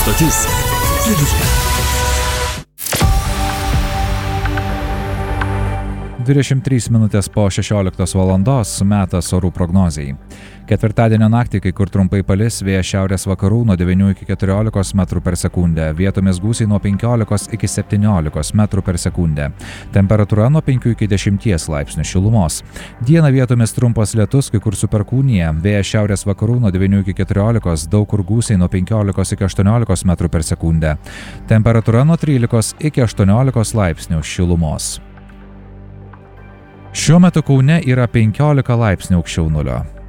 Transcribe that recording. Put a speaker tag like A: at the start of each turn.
A: stotis Kelyje.
B: 23 minutės po 16 valandos metas orų prognozijai. Ketvirtadienio naktį kai kur trumpai palis, vėjas šiaurės vakarų nuo 9 iki 14 metrų per sekundę, vietomis gūsiai nuo 15 iki 17 metrų per sekundę. Temperatūra nuo 5 iki 10 laipsnių šilumos. Dieną vietomis trumpas lietus, kai kur su perkūnija, vėjas šiaurės vakarų nuo 9 iki 14, daug kur gūsiai nuo 15 iki 18 metrų per sekundę. Temperatūra nuo 13 iki 18 laipsnių šilumos. Šiuo metu Kaune yra 15 laipsnių aukščiau nulio.